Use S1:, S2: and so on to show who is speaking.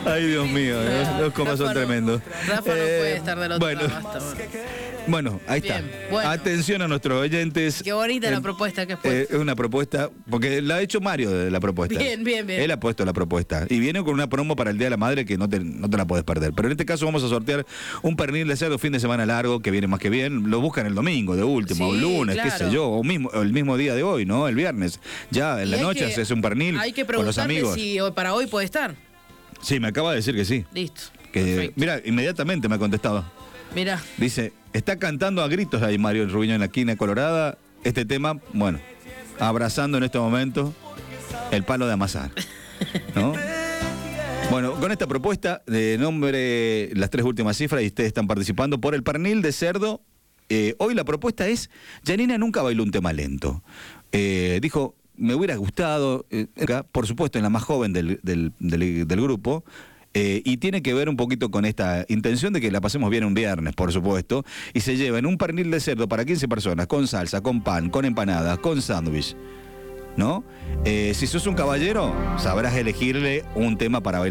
S1: Ay, Dios mío, los comas son tremendos.
S2: Rafa no puede estar del otro lado.
S1: Bueno, ahí
S2: Bien,
S1: está.
S2: bueno.
S1: Atención a nuestros oyentes.
S2: Qué bonita la propuesta que has puesto.
S1: Es una propuesta, porque la ha hecho Mario de la propuesta.
S2: Bien.
S1: Él ha puesto la propuesta. Y viene con una promo para el Día de la Madre que no te la podés perder. Pero en este caso vamos a sortear un pernil de cerdo fin de semana largo, que viene más que bien. Lo buscan el domingo, de último,
S2: Sí,
S1: o lunes,
S2: claro.
S1: qué sé yo, o el mismo día de hoy, ¿no? El viernes. Ya en la noche haces un pernil
S2: hay que
S1: con los
S2: preguntarle
S1: amigos.
S2: si para hoy puede estar.
S1: Sí, me acaba de decir que sí.
S2: Listo.
S1: Mira, inmediatamente me ha contestado.
S2: Mira.
S1: Dice, está cantando a gritos ahí Mario el Rubiño en la esquina colorada. Este tema, bueno, abrazando en este momento el palo de amasar, ¿no? Bueno, con esta propuesta de nombre, las 3 últimas cifras, y ustedes están participando por el pernil de cerdo. Hoy la propuesta es, Janina nunca bailó un tema lento. Dijo, me hubiera gustado, por supuesto en la más joven del grupo, y tiene que ver un poquito con esta intención de que la pasemos bien un viernes, por supuesto, y se lleven un pernil de cerdo para 15 personas, con salsa, con pan, con empanadas, con sándwich, ¿no? Si sos un caballero, sabrás elegirle un tema para bailar.